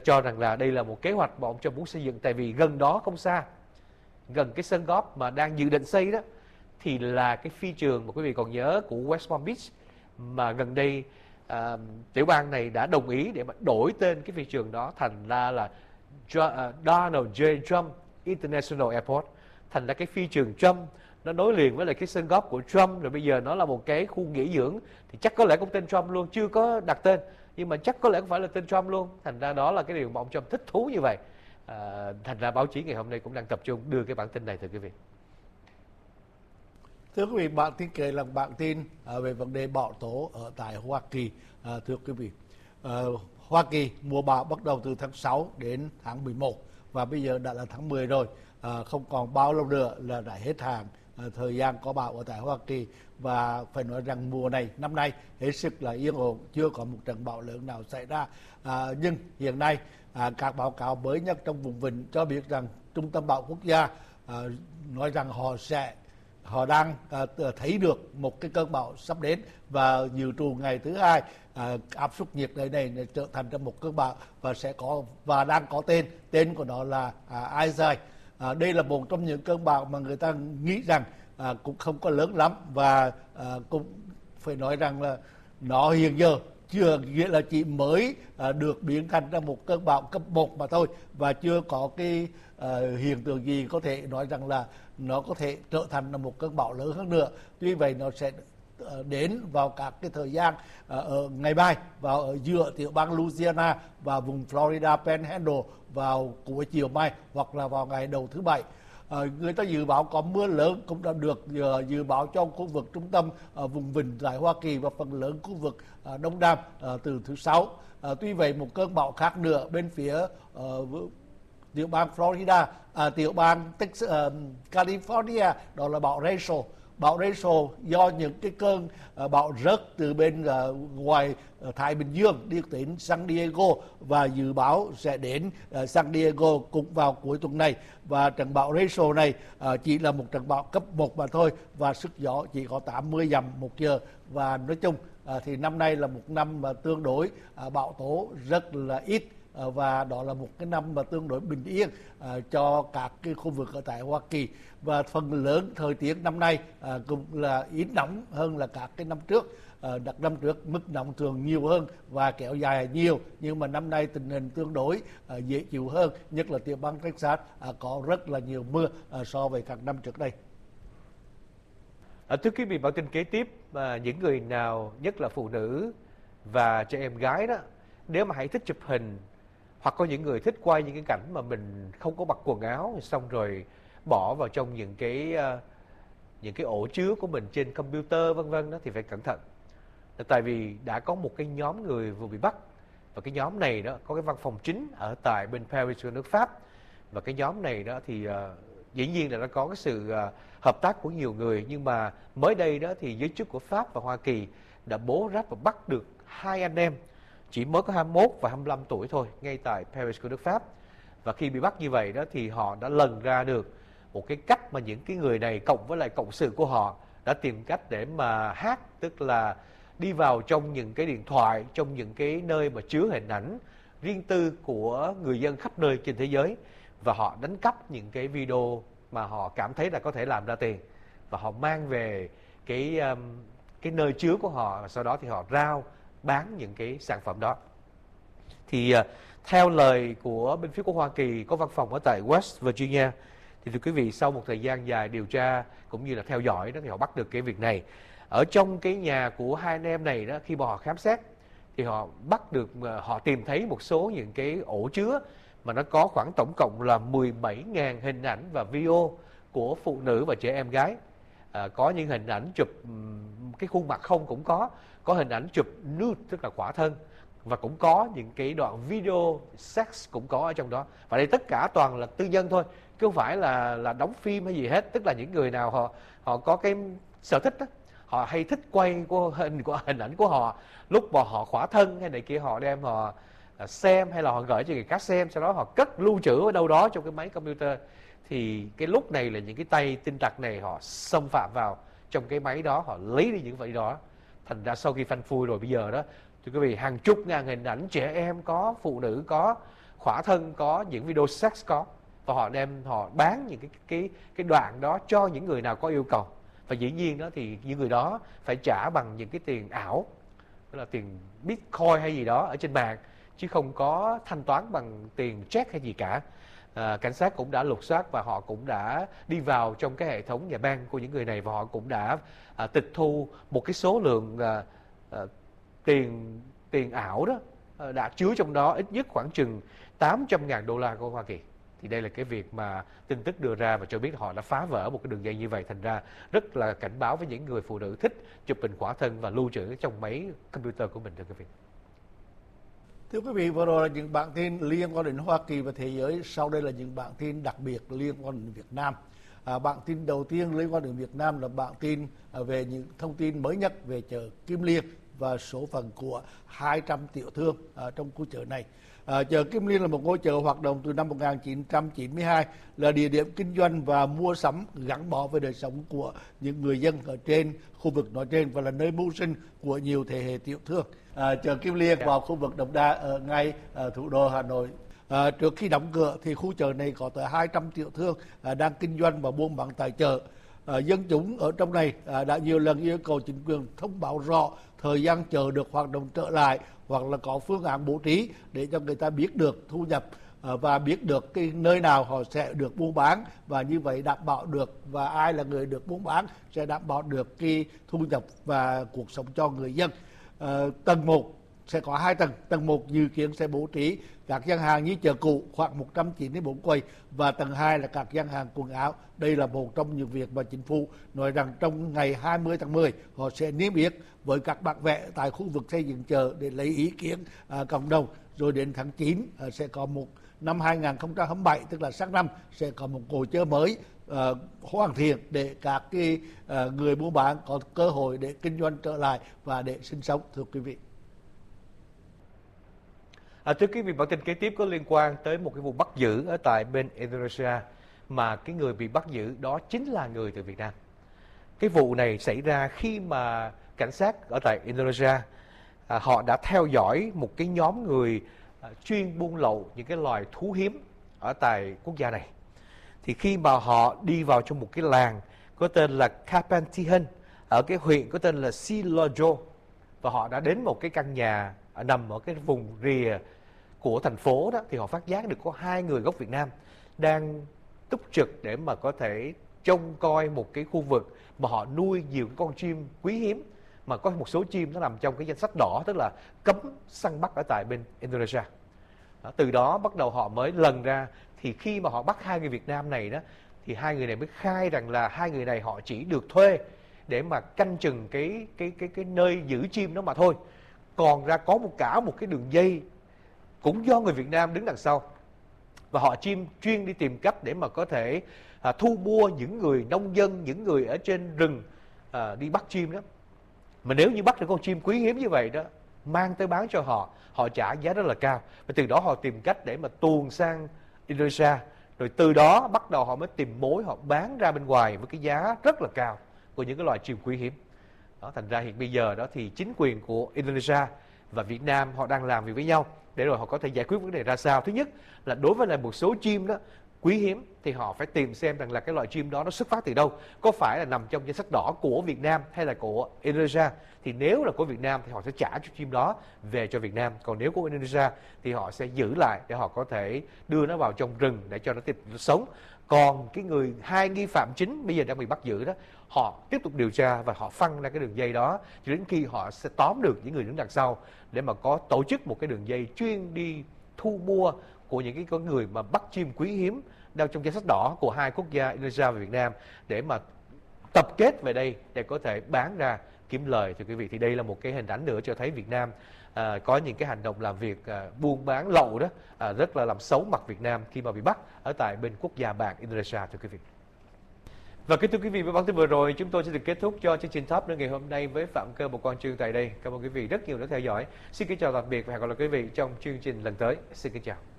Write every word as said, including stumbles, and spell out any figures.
cho rằng là đây là một kế hoạch mà ông Trump muốn xây dựng, tại vì gần đó không xa, gần cái sân golf mà đang dự định xây đó, thì là cái phi trường mà quý vị còn nhớ của West Palm Beach, mà gần đây à, tiểu bang này đã đồng ý để mà đổi tên cái phi trường đó thành ra là Donald J. Trump International Airport, thành ra cái phi trường Trump nó nối liền với lại cái sân golf của Trump, rồi bây giờ nó là một cái khu nghỉ dưỡng, thì chắc có lẽ cũng tên Trump luôn, chưa có đặt tên nhưng mà chắc có lẽ cũng phải là tên Trump luôn. Thành ra đó là cái điều mà ông Trump thích thú như vậy. À, thành ra báo chí ngày hôm nay cũng đang tập trung đưa cái bản tin này, thưa quý vị. Thưa quý vị, bản tin kể là bản tin à, về vấn đề bão tố ở tại Hoa Kỳ. À, thưa quý vị, à, Hoa Kỳ mùa bão bắt đầu từ tháng sáu đến tháng mười một và bây giờ đã là tháng mười rồi. À, không còn bao lâu nữa là đã hết hạn à, thời gian có bão ở tại Hoa Kỳ, và phải nói rằng mùa này năm nay hết sức là yên ổn, chưa có một trận bão lớn nào xảy ra. À, nhưng hiện nay à, các báo cáo mới nhất trong vùng vịnh cho biết rằng Trung tâm Bão Quốc gia à, nói rằng họ sẽ họ đang à, thấy được một cái cơn bão sắp đến, và dự trù ngày thứ hai à, áp suất nhiệt đới này trở thành ra một cơn bão và sẽ có và đang có tên tên của nó là à, Isaiah. À, đây là một trong những cơn bão mà người ta nghĩ rằng à, cũng không có lớn lắm, và à, cũng phải nói rằng là nó hiện giờ chưa, nghĩa là chỉ mới à, được biến thành ra một cơn bão cấp một mà thôi, và chưa có cái à, hiện tượng gì có thể nói rằng là nó có thể trở thành là một cơn bão lớn hơn nữa. Tuy vậy nó sẽ đến vào các cái thời gian ở ngày mai, vào ở giữa tiểu bang Louisiana và vùng Florida Panhandle vào cuối chiều mai hoặc là vào ngày đầu thứ bảy. À, người ta dự báo có mưa lớn cũng đã được uh, dự báo trong khu vực trung tâm uh, vùng vịnh tại Hoa Kỳ và phần lớn khu vực uh, Đông Nam uh, từ thứ sáu. Uh, tuy vậy một cơn bão khác nữa bên phía uh, tiểu bang Florida, uh, tiểu bang Texas, uh, California, đó là bão Rachel. Bão Rachel do những cái cơn uh, bão rớt từ bên uh, ngoài uh, Thái Bình Dương đi đến San Diego, và dự báo sẽ đến uh, San Diego cũng vào cuối tuần này. Và trận bão Rachel này uh, chỉ là một trận bão cấp một mà thôi, và sức gió chỉ có tám mươi dặm một giờ. Và nói chung uh, thì năm nay là một năm mà tương đối uh, bão tố rất là ít, và đó là một cái năm mà tương đối bình yên uh, cho các cái khu vực ở tại Hoa Kỳ. Và phần lớn thời tiết năm nay uh, cũng là ít nóng hơn là các cái năm trước. Uh, đặt năm trước mức nóng thường nhiều hơn và kéo dài nhiều, nhưng mà năm nay tình hình tương đối uh, dễ chịu hơn, nhất là tiểu bang Texas uh, có rất là nhiều mưa uh, so với các năm trước đây. À, thưa quý vị, bản tin kế tiếp, mà những người nào nhất là phụ nữ và trẻ em gái đó, nếu mà hãy thích chụp hình, hoặc có những người thích quay những cái cảnh mà mình không có mặc quần áo, xong rồi bỏ vào trong những cái uh, những cái ổ chứa của mình trên computer vân vân đó, thì phải cẩn thận. Tại vì đã có một cái nhóm người vừa bị bắt, và cái nhóm này đó có cái văn phòng chính ở tại bên Paris của nước Pháp, và cái nhóm này đó thì uh, dĩ nhiên là nó có cái sự uh, hợp tác của nhiều người, nhưng mà mới đây đó thì giới chức của Pháp và Hoa Kỳ đã bố ráp và bắt được hai anh em chỉ mới có hai mươi mốt và hai mươi lăm tuổi thôi, ngay tại Paris của nước Pháp. Và khi bị bắt như vậy đó thì họ đã lần ra được một cái cách mà những cái người này cộng với lại cộng sự của họ đã tìm cách để mà hack, tức là đi vào trong những cái điện thoại, trong những cái nơi mà chứa hình ảnh riêng tư của người dân khắp nơi trên thế giới, và họ đánh cắp những cái video mà họ cảm thấy là có thể làm ra tiền, và họ mang về cái um, cái nơi chứa của họ, và sau đó thì họ rao bán những cái sản phẩm đó. Thì uh, theo lời của bên phía của Hoa Kỳ có văn phòng ở tại West Virginia, thì thưa quý vị, sau một thời gian dài điều tra cũng như là theo dõi đó, thì họ bắt được cái việc này. Ở trong cái nhà của hai anh em này đó, khi mà họ khám xét thì họ bắt được, họ tìm thấy một số những cái ổ chứa mà nó có khoảng tổng cộng là mười bảy nghìn hình ảnh và video của phụ nữ và trẻ em gái. À, có những hình ảnh chụp cái khuôn mặt không cũng có, có hình ảnh chụp nude tức là khỏa thân, và cũng có những cái đoạn video sex cũng có ở trong đó. Và đây tất cả toàn là tư nhân thôi, chứ không phải là là đóng phim hay gì hết. Tức là những người nào họ họ có cái sở thích đó, họ hay thích quay của hình của hình ảnh của họ lúc mà họ khỏa thân hay này kia, họ đem họ xem hay là họ gửi cho người khác xem, sau đó họ cất lưu trữ ở đâu đó trong cái máy computer. Thì cái lúc này là những cái tay tin tặc này họ xâm phạm vào trong cái máy đó, họ lấy đi những vậy đó. Thành ra sau khi phanh phui rồi bây giờ đó, thưa quý vị, hàng chục ngàn hình ảnh trẻ em có, phụ nữ có, khỏa thân có, những video sex có, và họ đem họ bán những cái cái cái đoạn đó cho những người nào có yêu cầu. Và dĩ nhiên đó thì những người đó phải trả bằng những cái tiền ảo, tức là tiền Bitcoin hay gì đó ở trên mạng, chứ không có thanh toán bằng tiền check hay gì cả. À, cảnh sát cũng đã lục soát và họ cũng đã đi vào trong cái hệ thống nhà băng của những người này, và họ cũng đã à, tịch thu một cái số lượng à, à, tiền tiền ảo đó à, đã chứa trong đó ít nhất khoảng chừng tám trăm ngàn đô la của Hoa Kỳ. Thì đây là cái việc mà tin tức đưa ra và cho biết họ đã phá vỡ một cái đường dây như vậy, thành ra rất là cảnh báo với những người phụ nữ thích chụp hình khỏa thân và lưu trữ trong máy computer của mình, thưa quý vị. Thưa quý vị, vừa rồi là những bản tin liên quan đến Hoa Kỳ và thế giới. Sau đây là những bản tin đặc biệt liên quan đến Việt Nam. À, bản tin đầu tiên liên quan đến Việt Nam là bản tin à, về những thông tin mới nhất về chợ Kim Liên và số phận của hai trăm tiểu thương à, trong khu chợ này. À, chợ Kim Liên là một ngôi chợ hoạt động từ năm một nghìn chín trăm chín mươi hai, là địa điểm kinh doanh và mua sắm gắn bó với đời sống của những người dân ở trên khu vực nói trên và là nơi mưu sinh của nhiều thế hệ tiểu thương. À, chợ Kim Liên vào khu vực Đống Đa ở ngay ở thủ đô Hà Nội. À, trước khi đóng cửa thì khu chợ này có tới hai trăm tiểu thương à, đang kinh doanh và buôn bán tại chợ. À, dân chúng ở trong này à, đã nhiều lần yêu cầu chính quyền thông báo rõ thời gian chợ được hoạt động trở lại, hoặc là có phương án bố trí để cho người ta biết được thu nhập à, và biết được cái nơi nào họ sẽ được buôn bán, và như vậy đảm bảo được, và ai là người được buôn bán sẽ đảm bảo được cái thu nhập và cuộc sống cho người dân. À, tầng một sẽ có hai tầng. Tầng một dự kiến sẽ bố trí các gian hàng như chợ cũ khoảng một trăm chín mươi tư quầy, và tầng hai là các gian hàng quần áo. Đây là một trong những việc mà chính phủ nói rằng trong ngày hai mươi tháng mười họ sẽ niêm yết với các bản vẽ tại khu vực xây dựng chợ để lấy ý kiến à, cộng đồng. Rồi đến tháng chín à, sẽ có một năm hai nghìn không trăm hai mươi bảy, tức là sang năm sẽ có một hồ chợ mới à, hoàn thiện để các cái à, người buôn bán có cơ hội để kinh doanh trở lại và để sinh sống, thưa quý vị. À, thưa quý vị, bản tin kế tiếp có liên quan tới một cái vụ bắt giữ ở tại bên Indonesia, mà cái người bị bắt giữ đó chính là người từ Việt Nam. Cái vụ này xảy ra khi mà cảnh sát ở tại Indonesia à, họ đã theo dõi một cái nhóm người à, chuyên buôn lậu những cái loài thú hiếm ở tại quốc gia này. Thì khi mà họ đi vào trong một cái làng có tên là Kapantihan ở cái huyện có tên là Silojo, và họ đã đến một cái căn nhà nằm ở cái vùng rìa của thành phố đó, thì họ phát giác được có hai người gốc Việt Nam đang túc trực để mà có thể trông coi một cái khu vực mà họ nuôi nhiều con chim quý hiếm, mà có một số chim nó nằm trong cái danh sách đỏ, tức là cấm săn bắt ở tại bên Indonesia. Đó, từ đó bắt đầu họ mới lần ra, thì khi mà họ bắt hai người Việt Nam này đó, thì hai người này mới khai rằng là hai người này họ chỉ được thuê để mà canh chừng cái cái cái cái nơi giữ chim đó mà thôi. Còn ra có một cả một cái đường dây cũng do người Việt Nam đứng đằng sau, và họ chim chuyên đi tìm cách để mà có thể à, thu mua những người nông dân, những người ở trên rừng à, đi bắt chim đó. Mà nếu như bắt được con chim quý hiếm như vậy đó, mang tới bán cho họ, họ trả giá rất là cao, và từ đó họ tìm cách để mà tuồn sang Indonesia, rồi từ đó bắt đầu họ mới tìm mối, họ bán ra bên ngoài với cái giá rất là cao của những cái loài chim quý hiếm. Đó, thành ra hiện bây giờ đó thì chính quyền của Indonesia và Việt Nam họ đang làm việc với nhau để rồi họ có thể giải quyết vấn đề ra sao. Thứ nhất là đối với lại một số chim đó quý hiếm thì họ phải tìm xem rằng là cái loại chim đó nó xuất phát từ đâu, có phải là nằm trong danh sách đỏ của Việt Nam hay là của Indonesia. Thì nếu là của Việt Nam thì họ sẽ trả cho chim đó về cho Việt Nam, còn nếu của Indonesia thì họ sẽ giữ lại để họ có thể đưa nó vào trong rừng để cho nó tiếp tục sống. Còn cái người hai nghi phạm chính bây giờ đang bị bắt giữ đó, họ tiếp tục điều tra và họ phân ra cái đường dây đó cho đến khi họ sẽ tóm được những người đứng đằng sau để mà có tổ chức một cái đường dây chuyên đi thu mua của những cái con người mà bắt chim quý hiếm đang trong danh sách đỏ của hai quốc gia Indonesia và Việt Nam, để mà tập kết về đây để có thể bán ra kiếm lời. Thưa quý vị, thì đây là một cái hình ảnh nữa cho thấy Việt Nam à, có những cái hành động làm việc à, buôn bán lậu đó à, rất là làm xấu mặt Việt Nam khi mà bị bắt ở tại bên quốc gia bạn Indonesia, thưa quý vị. Và kính thưa quý vị, với bản tin vừa rồi chúng tôi sẽ được kết thúc cho chương trình Top News ngày hôm nay với Phạm Cơ một con chương tại đây. Cảm ơn quý vị rất nhiều đã theo dõi. Xin kính chào tạm biệt và hẹn gặp lại quý vị trong chương trình lần tới. Xin kính chào.